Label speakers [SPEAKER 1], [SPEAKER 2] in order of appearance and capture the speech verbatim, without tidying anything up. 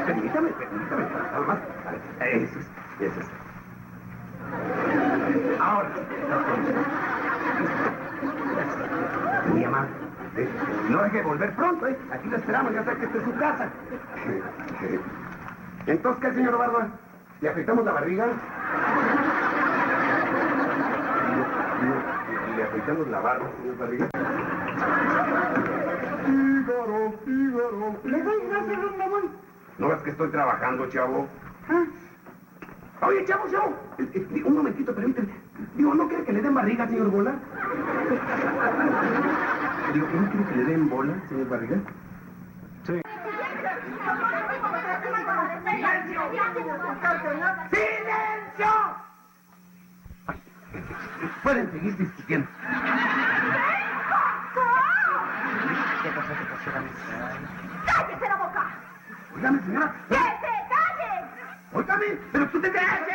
[SPEAKER 1] Permítame, permítame, nada más. Eso es, eso es. Ahora. Muy amable. ¿Eh? No deje de volver pronto, ¿eh? Aquí lo esperamos, ya sabe que esta es su casa. Entonces, ¿qué, señor Barba? ¿Le afeitamos la barriga? ¿Le afeitamos la barba, señor Barriga? Fígaro, Fígaro.
[SPEAKER 2] Le doy gracias, don Ramón.
[SPEAKER 1] ¿No ves que estoy trabajando, chavo?
[SPEAKER 2] Ah.
[SPEAKER 1] Oye, chavo, chavo. Eh, eh, un momentito, permíteme. Digo, ¿no quiere que le den barriga, señor Bola? Digo, ¿no quiere que le den bola, señor Barriga? Sí. ¡Silencio! Pueden seguir discutiendo. ¿Qué pasó? ¿Qué pasó?
[SPEAKER 2] ¡Cállese la boca!
[SPEAKER 1] Óigame, señora.
[SPEAKER 2] ¡Que se calle!
[SPEAKER 1] Óigame, pero tú te calles.